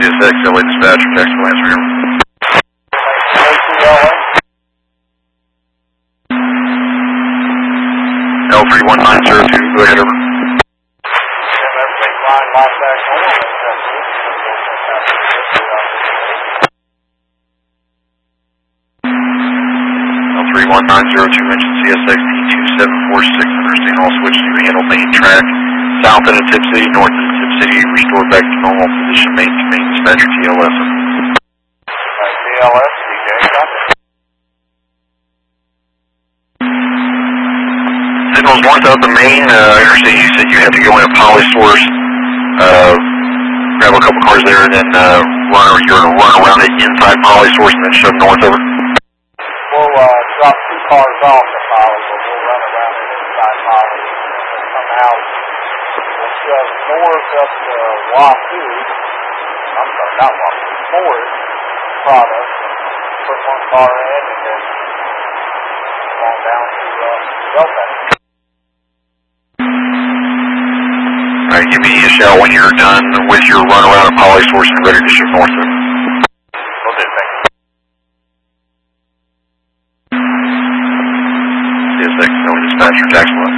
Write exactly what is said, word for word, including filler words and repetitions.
C S X, L A Dispatcher, Jacksonville, answer here. L three one nine zero two, go ahead, over. Everything's fine, lost back home. L three one nine zero two, mention C S X P two seven four six, understand all switch to handle main track, south into Tip City, north into Tip City, restore back to normal position, main to main, dispatcher T L S. T L S, D J, copy. Signals north of the main, uh, I understand you said you had to go in a poly source, uh, grab a couple cars there and then, uh, run, or you're going to run around it inside poly source and then shove north over? We'll, uh, drop two cars off at Poly, but we'll run around it inside Poly, and then somehow we'll shove north up to Wahoo, I'm sorry, not Wahoo, Forest product, put one car in, and then on down to, uh, Delta. Alright, give me a shout when you're done with your run around at poly source and ready to shift north over. Will do, thank you. C S X, no dispatcher, Jacksonville.